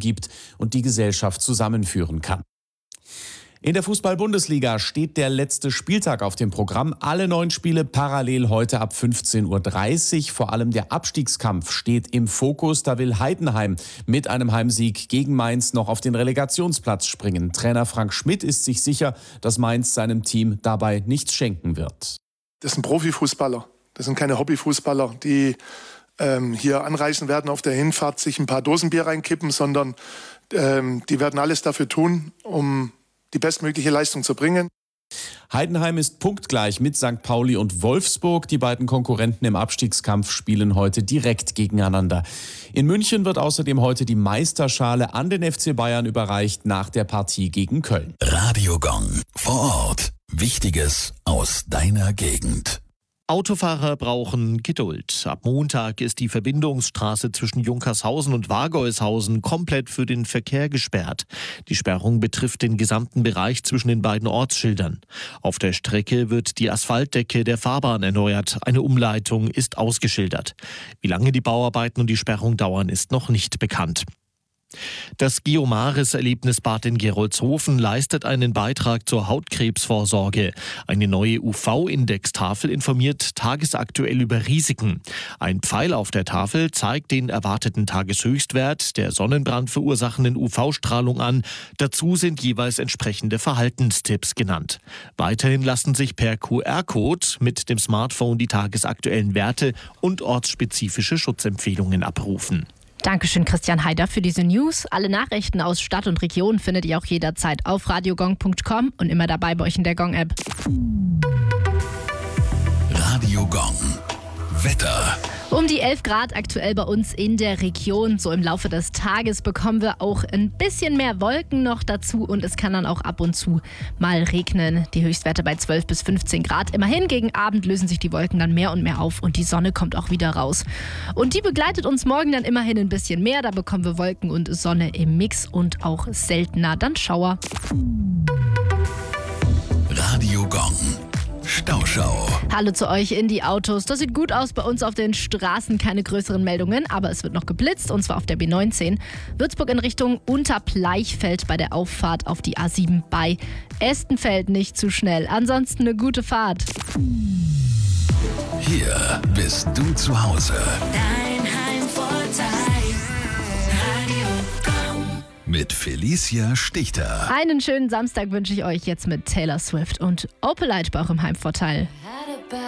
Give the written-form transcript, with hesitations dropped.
gibt und die Gesellschaft zusammenführen kann. In der Fußball-Bundesliga steht der letzte Spieltag auf dem Programm. Alle 9 Spiele parallel heute ab 15:30 Uhr. Vor allem der Abstiegskampf steht im Fokus. Da will Heidenheim mit einem Heimsieg gegen Mainz noch auf den Relegationsplatz springen. Trainer Frank Schmidt ist sich sicher, dass Mainz seinem Team dabei nichts schenken wird. Das sind Profifußballer. Das sind keine Hobbyfußballer, die hier anreisen werden auf der Hinfahrt, sich ein paar Dosen Bier reinkippen, sondern die werden alles dafür tun, um die bestmögliche Leistung zu bringen. Heidenheim ist punktgleich mit St. Pauli und Wolfsburg. Die beiden Konkurrenten im Abstiegskampf spielen heute direkt gegeneinander. In München wird außerdem heute die Meisterschale an den FC Bayern überreicht nach der Partie gegen Köln. Radio Gong vor Ort. Wichtiges aus deiner Gegend. Autofahrer brauchen Geduld. Ab Montag ist die Verbindungsstraße zwischen Junkershausen und Wargäushausen komplett für den Verkehr gesperrt. Die Sperrung betrifft den gesamten Bereich zwischen den beiden Ortsschildern. Auf der Strecke wird die Asphaltdecke der Fahrbahn erneuert. Eine Umleitung ist ausgeschildert. Wie lange die Bauarbeiten und die Sperrung dauern, ist noch nicht bekannt. Das Geomaris-Erlebnisbad in Gerolzhofen leistet einen Beitrag zur Hautkrebsvorsorge. Eine neue UV-Indextafel informiert tagesaktuell über Risiken. Ein Pfeil auf der Tafel zeigt den erwarteten Tageshöchstwert der Sonnenbrand verursachenden UV-Strahlung an. Dazu sind jeweils entsprechende Verhaltenstipps genannt. Weiterhin lassen sich per QR-Code mit dem Smartphone die tagesaktuellen Werte und ortsspezifische Schutzempfehlungen abrufen. Dankeschön, Christian Haider, für diese News. Alle Nachrichten aus Stadt und Region findet ihr auch jederzeit auf radiogong.com und immer dabei bei euch in der Gong-App. Radio Gong. Wetter. Um die 11 Grad aktuell bei uns in der Region. So im Laufe des Tages bekommen wir auch ein bisschen mehr Wolken noch dazu und es kann dann auch ab und zu mal regnen. Die Höchstwerte bei 12 bis 15 Grad. Immerhin gegen Abend lösen sich die Wolken dann mehr und mehr auf und die Sonne kommt auch wieder raus. Und die begleitet uns morgen dann immerhin ein bisschen mehr. Da bekommen wir Wolken und Sonne im Mix und auch seltener dann Schauer. Radio Gong. Stauschau. Hallo zu euch in die Autos. Das sieht gut aus bei uns auf den Straßen. Keine größeren Meldungen, aber es wird noch geblitzt und zwar auf der B19. Würzburg in Richtung Unterbleichfeld bei der Auffahrt auf die A7 bei Estenfeld. Nicht zu schnell. Ansonsten eine gute Fahrt. Hier bist du zu Hause. Dein Heimvorteil. Radio Gong. Mit Felicia Stichter. Einen schönen Samstag wünsche ich euch jetzt mit Taylor Swift und Opalite bei eurem Heimvorteil.